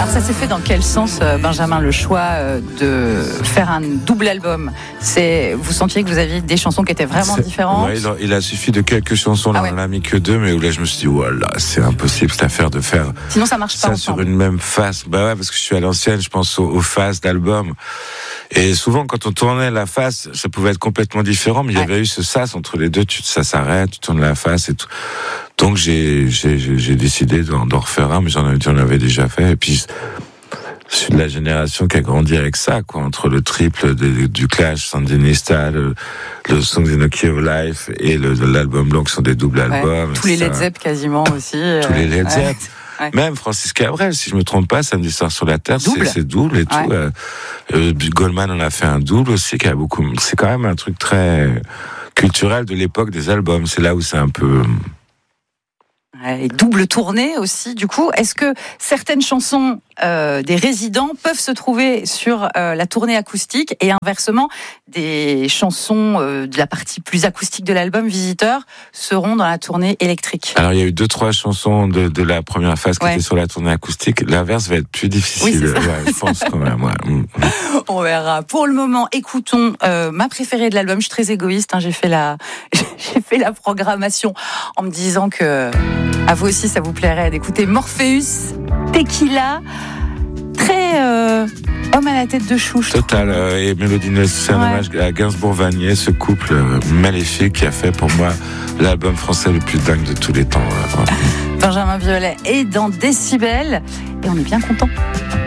Alors ça s'est fait dans quel sens, Benjamin, le choix de faire un double album? Vous sentiez que vous aviez des chansons qui étaient vraiment différentes? Ouais, il a suffi de quelques chansons, là, on n'en a mis que 2, mais où là je me suis dit, voilà, c'est impossible cette affaire de faire. Sinon ça marche pas ça sur une même face. Bah ouais, parce que je suis à l'ancienne, je pense aux faces d'albums. Et souvent, quand on tournait la face, ça pouvait être complètement différent, mais il y avait eu ce sas entre les deux, ça s'arrête, tu tournes la face et tout. Donc j'ai décidé d'en refaire un, mais j'en avais déjà fait. Et puis je suis de la génération qui a grandi avec ça, quoi, entre le triple du Clash, Sandinista, le Songs in a Key of Life et l'album blanc qui sont des doubles albums. Tous les Led Zepp quasiment aussi. Tous les Led Zepp. Ouais. Même Francis Cabrel, si je me trompe pas, Samedi soir sur la Terre, c'est double et tout. Goldman en a fait un double aussi, qui a beaucoup. C'est quand même un truc très culturel de l'époque des albums. C'est là où c'est un peu. Et double tournée aussi, du coup. Est-ce que certaines chansons des résidents peuvent se trouver sur la tournée acoustique et inversement, des chansons de la partie plus acoustique de l'album Visiteur seront dans la tournée électrique? Alors, il y a eu 2-3 chansons de la première phase qui étaient sur la tournée acoustique. L'inverse va être plus difficile, je pense quand même. On verra. Pour le moment, écoutons ma préférée de l'album. Je suis très égoïste, j'ai fait la programmation en me disant que à vous aussi ça vous plairait d'écouter Morpheus, Tequila, très homme à la tête de chou. Total, et Mélodie Nelson, c'est un hommage à Gainsbourg-Vanier, ce couple maléfique qui a fait pour moi l'album français le plus dingue de tous les temps. Benjamin Biolay est dans Décibel et on est bien content.